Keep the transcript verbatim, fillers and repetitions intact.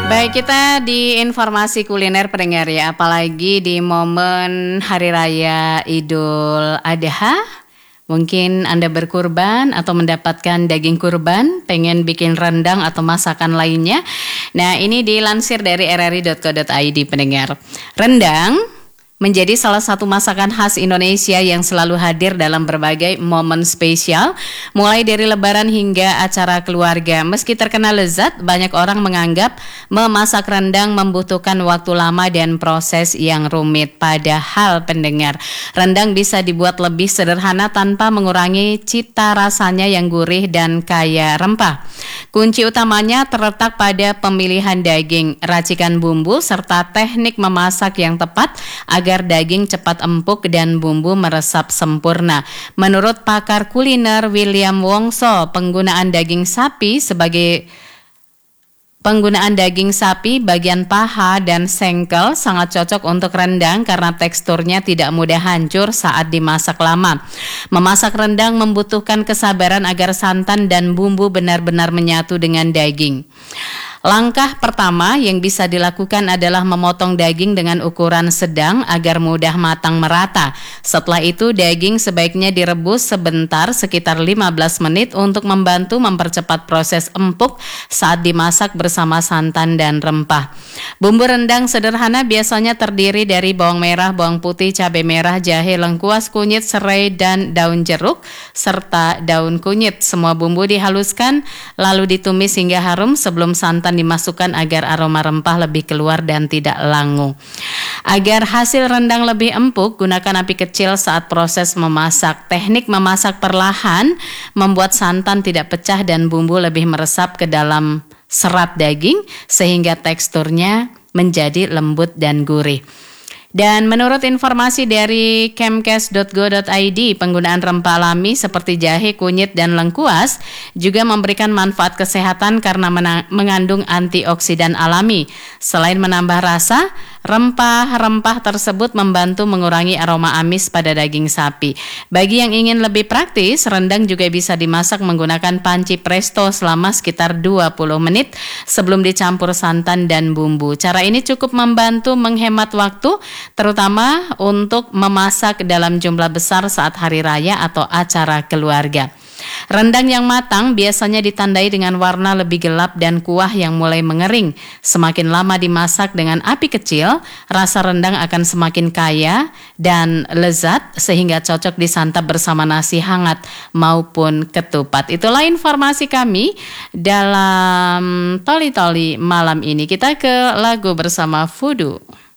Baik, kita di informasi kuliner pendengar ya, apalagi di momen Hari Raya Idul Adha. Mungkin Anda berkurban atau mendapatkan daging kurban, pengen bikin rendang atau masakan lainnya. Nah, ini dilansir dari r r i dot co dot i d pendengar. Rendang menjadi salah satu masakan khas Indonesia yang selalu hadir dalam berbagai momen spesial, mulai dari lebaran hingga acara keluarga. Meski terkenal lezat, banyak orang menganggap memasak rendang membutuhkan waktu lama dan proses yang rumit. Padahal pendengar, rendang bisa dibuat lebih sederhana tanpa mengurangi cita rasanya yang gurih dan kaya rempah. Kunci utamanya terletak pada pemilihan daging, racikan bumbu, serta teknik memasak yang tepat agar daging cepat empuk dan bumbu meresap sempurna. Menurut pakar kuliner William Wongso, penggunaan daging sapi sebagai Penggunaan daging sapi bagian paha dan sengkel sangat cocok untuk rendang karena teksturnya tidak mudah hancur saat dimasak lama. Memasak rendang membutuhkan kesabaran agar santan dan bumbu benar-benar menyatu dengan daging. Langkah pertama yang bisa dilakukan adalah memotong daging dengan ukuran sedang agar mudah matang merata. Setelah itu daging sebaiknya direbus sebentar sekitar lima belas menit untuk membantu mempercepat proses empuk saat dimasak bersama santan dan rempah. Bumbu rendang sederhana biasanya terdiri dari bawang merah, bawang putih, cabai merah, jahe, lengkuas, kunyit, serai, dan daun jeruk serta daun kunyit. Semua bumbu dihaluskan lalu ditumis hingga harum sebelum santan dimasukkan agar aroma rempah lebih keluar dan tidak langu. Agar hasil rendang lebih empuk, gunakan api kecil saat proses memasak. Teknik memasak perlahan membuat santan tidak pecah dan bumbu lebih meresap ke dalam serat daging sehingga teksturnya menjadi lembut dan gurih. Dan menurut informasi dari kemkes dot go dot i d, penggunaan rempah alami seperti jahe, kunyit, dan lengkuas juga memberikan manfaat kesehatan karena mengandung antioksidan alami. Selain menambah rasa, rempah-rempah tersebut membantu mengurangi aroma amis pada daging sapi. Bagi yang ingin lebih praktis, rendang juga bisa dimasak menggunakan panci presto selama sekitar dua puluh menit sebelum dicampur santan dan bumbu. Cara ini cukup membantu menghemat waktu, terutama untuk memasak dalam jumlah besar saat hari raya atau acara keluarga. Rendang yang matang biasanya ditandai dengan warna lebih gelap dan kuah yang mulai mengering. Semakin lama dimasak dengan api kecil, rasa rendang akan semakin kaya dan lezat sehingga cocok disantap bersama nasi hangat maupun ketupat. Itulah informasi kami dalam Toli Toli malam ini. Kita ke lagu bersama Fudu.